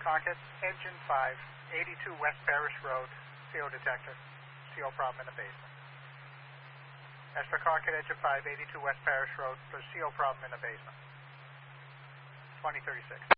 Concord, engine 5, 82 West Parish Road, CO detector, CO problem in the basement. As for Concord, engine 5, 82 West Parish Road, there's CO problem in the basement. 2036.